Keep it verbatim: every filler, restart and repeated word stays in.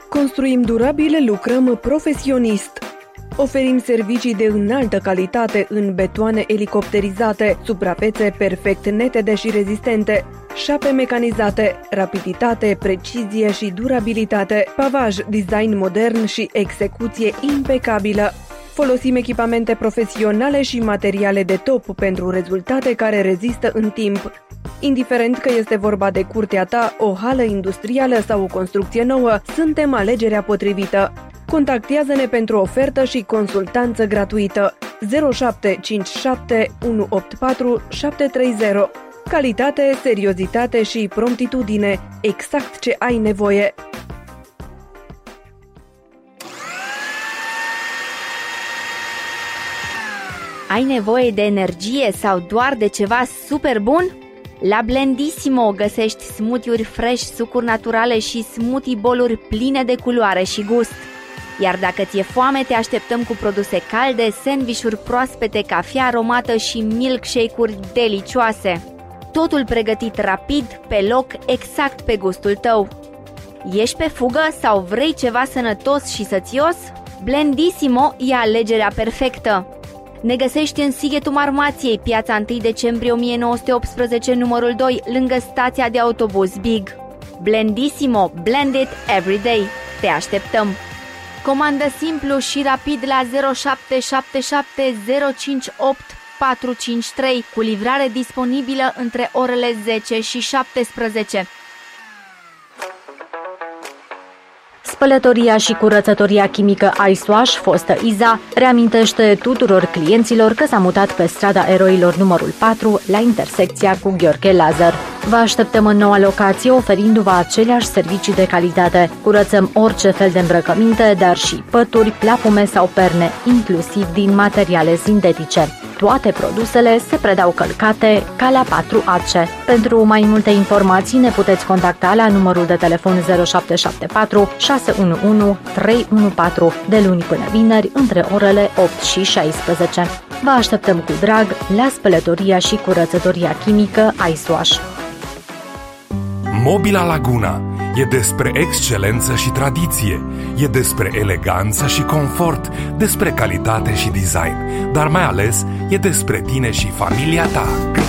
Construim durabil, lucrăm profesionist. Oferim servicii de înaltă calitate în betoane elicopterizate, suprafețe perfect netede și rezistente, șape mecanizate, rapiditate, precizie și durabilitate, pavaj, design modern și execuție impecabilă. Folosim echipamente profesionale și materiale de top pentru rezultate care rezistă în timp. Indiferent că este vorba de curtea ta, o hală industrială sau o construcție nouă, suntem alegerea potrivită. Contactează-ne pentru ofertă și consultanță gratuită zero șapte cinci șapte unu opt patru șapte trei zero. Calitate, seriozitate și promptitudine, exact ce ai nevoie. Ai nevoie de energie sau doar de ceva super bun? La Blendissimo găsești smoothie-uri fresh, sucuri naturale și smoothie bowl-uri pline de culoare și gust. Iar dacă ți-e foame, te așteptăm cu produse calde, sandvișuri proaspete, cafea aromată și milkshake-uri delicioase. Totul pregătit rapid, pe loc, exact pe gustul tău. Ești pe fugă sau vrei ceva sănătos și sățios? Blendissimo e alegerea perfectă. Ne găsești în Sighetul Marmației, piața întâi decembrie o mie nouă sute optsprezece, numărul doi, lângă stația de autobuz Big. Blendissimo, blend it every day. Te așteptăm! Comandă simplu și rapid la zero șapte șapte șapte zero cinci opt patru cinci trei, cu livrare disponibilă între orele zece și șaptesprezece. Spălătoria și curățătoria chimică Ice Wash, fostă Iza, reamintește tuturor clienților că s-a mutat pe strada Eroilor numărul patru, la intersecția cu Gheorghe Lazar. Vă așteptăm în noua locație, oferindu-vă aceleași servicii de calitate. Curățăm orice fel de îmbrăcăminte, dar și pături, plafume sau perne, inclusiv din materiale sintetice. Toate produsele se predau călcate ca la patru A C. Pentru mai multe informații ne puteți contacta la numărul de telefon zero șapte șapte patru șase unu unu trei unu patru, de luni până vineri, între orele opt și șaisprezece. Vă așteptăm cu drag la spălătoria și curățătoria chimică Ice Wash. Mobila Laguna e despre excelență și tradiție, e despre eleganță și confort, despre calitate și design, dar mai ales e despre tine și familia ta.